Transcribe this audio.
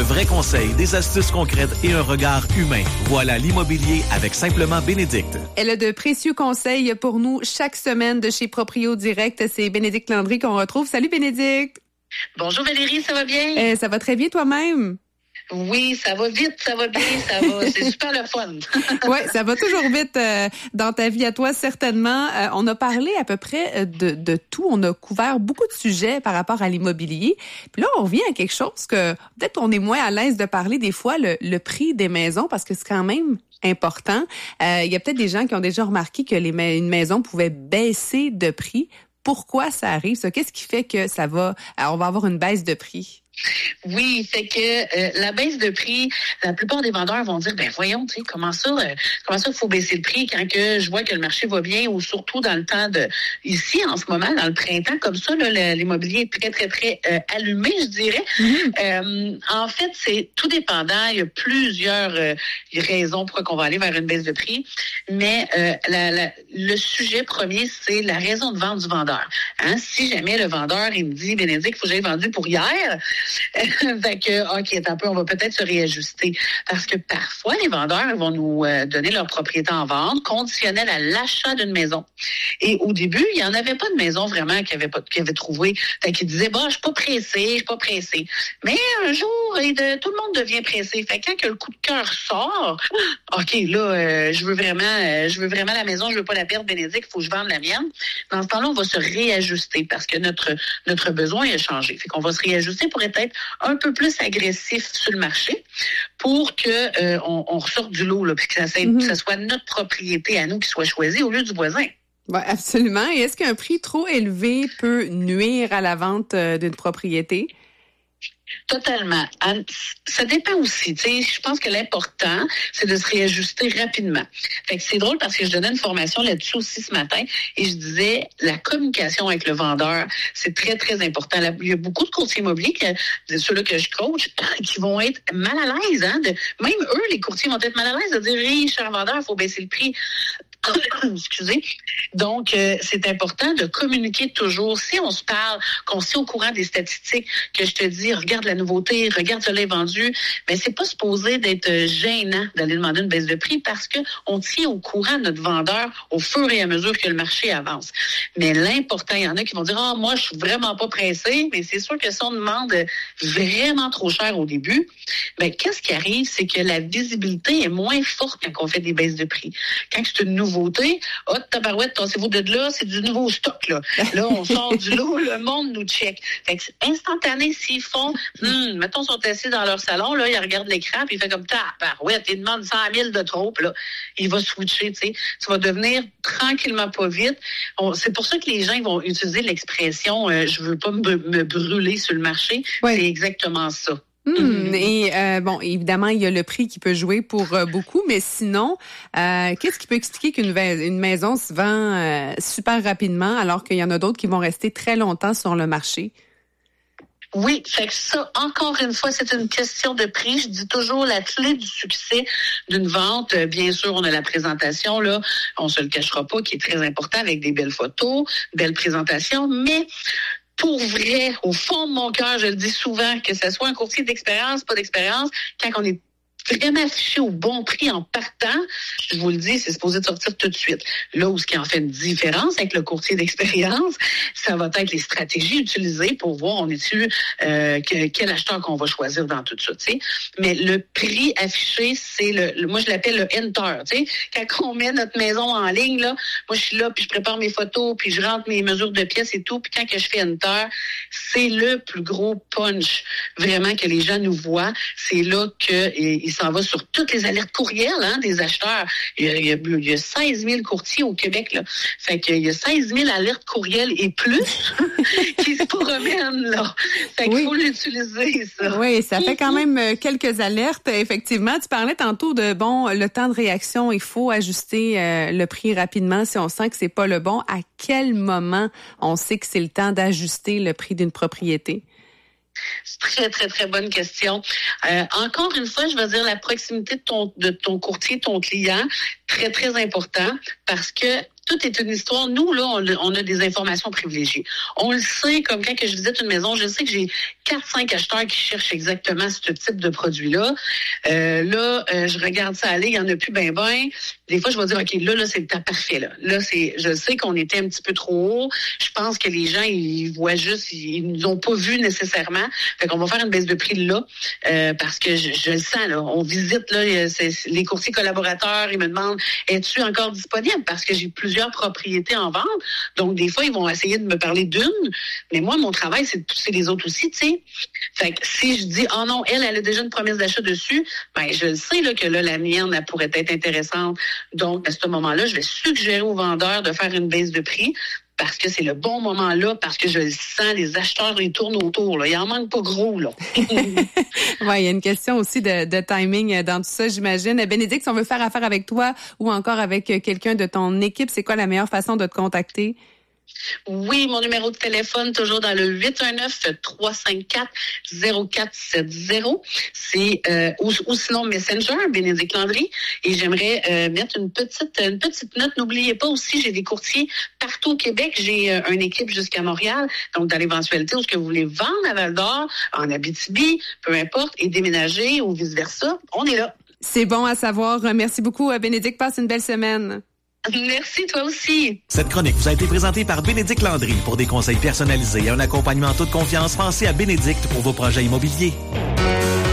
vrais conseils, des astuces concrètes et un regard humain. Voilà l'immobilier avec Simplement Bénédicte. Elle a de précieux conseils pour nous chaque semaine de chez Proprio Direct. C'est Bénédicte Landry qu'on retrouve. Salut Bénédicte! Bonjour Valérie, ça va bien? Ça va très bien toi-même? Oui, ça va vite, ça va bien, ça va. C'est super le fun. Oui, ça va toujours vite dans ta vie à toi, certainement. On a parlé à peu près de tout. On a couvert beaucoup de sujets par rapport à l'immobilier. Puis là, on revient à quelque chose que peut-être on est moins à l'aise de parler des fois, le prix des maisons, parce que c'est quand même important. Il y a peut-être des gens qui ont déjà remarqué que une maison pouvait baisser de prix. Pourquoi ça arrive, ça? Qu'est-ce qui fait que on va avoir une baisse de prix? Oui, c'est que la baisse de prix, la plupart des vendeurs vont dire, ben voyons, tu sais, comment ça, il faut baisser le prix quand que je vois que le marché va bien, ou surtout dans le temps ici, en ce moment, dans le printemps, comme ça, là, l'immobilier est très, très, très allumé, je dirais. En fait, c'est tout dépendant. Il y a plusieurs raisons pourquoi on va aller vers une baisse de prix, mais le sujet premier, c'est la raison de vente du vendeur. Hein? Si jamais le vendeur, il me dit, Bénédicte, il faut que j'aille vendu pour hier, fait que, OK, un peu, on va peut-être se réajuster. Parce que parfois, les vendeurs vont nous donner leur propriété en vente conditionnelle à l'achat d'une maison. Et au début, il n'y en avait pas de maison vraiment qu'ils avaient trouvé. Fait qu'ils disaient, je suis pas pressé. Mais un jour, tout le monde devient pressé. Fait que quand que le coup de cœur sort, OK, là, je veux vraiment la maison, je veux pas la perdre, Bénédicte, il faut que je vende la mienne. Dans ce temps-là, on va se réajuster parce que notre besoin a changé. Fait qu'on va se réajuster pour être un peu plus agressif sur le marché pour que on ressorte du lot, là, puis que ça soit notre propriété à nous qui soit choisie au lieu du voisin. Oui, absolument. Et est-ce qu'un prix trop élevé peut nuire à la vente d'une propriété? Totalement. Ça dépend aussi. Tu sais, je pense que l'important, c'est de se réajuster rapidement. Fait que c'est drôle parce que je donnais une formation là-dessus aussi ce matin et je disais la communication avec le vendeur, c'est très, très important. Il y a beaucoup de courtiers immobiliers, ceux-là que je coach, qui vont être mal à l'aise. Même eux, les courtiers vont être mal à l'aise de dire, hey, cher vendeur, il faut baisser le prix. Excusez. Donc, c'est important de communiquer toujours. Si on se parle, qu'on sait au courant des statistiques, que je te dis, regarde la nouveauté, regarde ce l'est vendu, mais c'est pas supposé d'être gênant d'aller demander une baisse de prix parce que on tient au courant notre vendeur au fur et à mesure que le marché avance. Mais l'important, il y en a qui vont dire, moi, je suis vraiment pas pressé, mais c'est sûr que si on demande vraiment trop cher au début, qu'est-ce qui arrive? C'est que la visibilité est moins forte quand on fait des baisses de prix. Quand c'est une nouveauté, tabarouette, tassez-vous de là, c'est du nouveau stock, là. Là, on sort du lot, le monde nous check. Fait que c'est instantané, s'ils font, mettons, ils sont assis dans leur salon, là, ils regardent l'écran, puis ils font comme, tabarouette, ils demandent 100 000 de trop, puis là, il va switcher, tu sais. Tu vas devenir tranquillement pas vite. C'est pour ça que les gens ils vont utiliser l'expression, je veux pas me brûler sur le marché. Oui. C'est exactement ça. Et évidemment, il y a le prix qui peut jouer pour beaucoup, mais sinon, qu'est-ce qui peut expliquer qu'une maison se vend super rapidement alors qu'il y en a d'autres qui vont rester très longtemps sur le marché? Oui, fait que ça, encore une fois, c'est une question de prix. Je dis toujours la clé du succès d'une vente. Bien sûr, on a la présentation, là, on se le cachera pas, qui est très important avec des belles photos, belles présentations, mais pour vrai, au fond de mon cœur, je le dis souvent, que ce soit un courtier d'expérience, pas d'expérience, quand on est vraiment affiché au bon prix en partant, je vous le dis, c'est supposé de sortir tout de suite. Là où ce qui en fait une différence avec le courtier d'expérience, ça va être les stratégies utilisées pour voir on est-tu quel acheteur qu'on va choisir dans tout ça, tu sais. Mais le prix affiché, c'est moi je l'appelle le enter, tu sais. Quand on met notre maison en ligne, là, moi je suis là, puis je prépare mes photos, puis je rentre mes mesures de pièces et tout, puis quand que je fais enter, c'est le plus gros punch vraiment que les gens nous voient. C'est là que s'en va sur toutes les alertes courriels des acheteurs. Il y a 16 000 courtiers au Québec. Là. Fait qu'il y a 16 000 alertes courriels et plus qui se promènent. Là. Fait qu'il faut l'utiliser, ça. Oui, ça fait quand même quelques alertes. Effectivement, tu parlais tantôt de, le temps de réaction, il faut ajuster le prix rapidement si on sent que c'est pas le bon. À quel moment on sait que c'est le temps d'ajuster le prix d'une propriété? C'est très, très, très bonne question. Encore une fois, je vais dire la proximité de ton courtier, ton client, très, très important parce que tout est une histoire. Nous, là, on a des informations privilégiées. On le sait, comme quand que je visite une maison, je sais que j'ai 4-5 acheteurs qui cherchent exactement ce type de produit-là. Je regarde ça aller, il y en a plus ben. Des fois, je vais dire, OK, là, c'est le temps parfait, là. Là, je sais qu'on était un petit peu trop haut. Je pense que les gens, ils voient juste, ils nous ont pas vu nécessairement. Fait qu'on va faire une baisse de prix là, parce que je le sens, là. On visite, là, les courtiers collaborateurs, ils me demandent, es-tu encore disponible? Parce que j'ai plusieurs propriétés en vente. Donc, des fois, ils vont essayer de me parler d'une. Mais moi, mon travail, c'est de pousser les autres aussi, tu sais. Fait que si je dis, oh non, elle a déjà une promesse d'achat dessus, ben, je le sais, là, que là, la mienne, elle pourrait être intéressante. Donc, à ce moment-là, je vais suggérer aux vendeurs de faire une baisse de prix parce que c'est le bon moment là, parce que je le sens, les acheteurs, ils tournent autour. Là. Il en manque pas gros, là. Oui, il y a une question aussi de timing dans tout ça, j'imagine. Bénédicte, si on veut faire affaire avec toi ou encore avec quelqu'un de ton équipe, c'est quoi la meilleure façon de te contacter? Oui, mon numéro de téléphone, toujours dans le 819-354-0470. C'est ou sinon Messenger, Bénédicte Landry. Et j'aimerais mettre une petite note. N'oubliez pas aussi, j'ai des courtiers partout au Québec. J'ai une équipe jusqu'à Montréal. Donc, dans l'éventualité où ce que vous voulez vendre à Val-d'Or, en Abitibi, peu importe, et déménager ou vice-versa, on est là. C'est bon à savoir. Merci beaucoup, Bénédicte. Passe une belle semaine. Merci, toi aussi. Cette chronique vous a été présentée par Bénédicte Landry. Pour des conseils personnalisés et un accompagnement en toute confiance, pensez à Bénédicte pour vos projets immobiliers.